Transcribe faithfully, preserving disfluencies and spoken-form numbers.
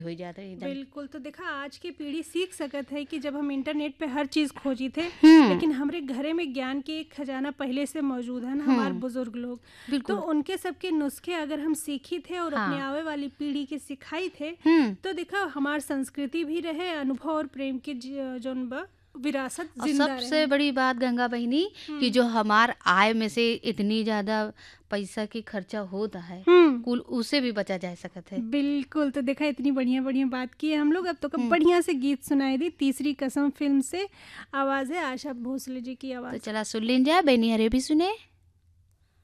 हो जाता है एकदम। बिल्कुल। तो देखा आज की पीढ़ी सीख सकत है कि जब हम इंटरनेट पे हर चीज़ खोजी थे, हम्म। लेकिन हमरे घरे में ज्ञान के एक खजाना पहले से मौजूद है ना, हमारे हम्म। बुजुर्ग लोग। तो बिल्कुल। उनके सबके नुस्खे अगर हम सीखी थे और अपने हाँ। आवे वाली पीढ़ी के सिखाई थे, हम्म। तो देखा हमार संस्कृति भी रहे, अनुभव और प्रेम के ज- जौन बा विरासत और जिंदा सबसे रहे। बड़ी बात गंगा बहिनी कि हम्म। जो हमार आय में से इतनी ज्यादा पैसा की खर्चा होता है, हम्म। कुल उसे भी बचा जा सकत है। बिल्कुल। तो देखा इतनी बढ़िया बढ़िया बात की है हम लोग। अब तो कब हम्म। बढ़िया से गीत सुनाई दी, तीसरी कसम फिल्म से। आवाज़ है आशा भोसले जी की तो आवाज़। चला सुन लीन जाए, बेनी हरे भी सुने।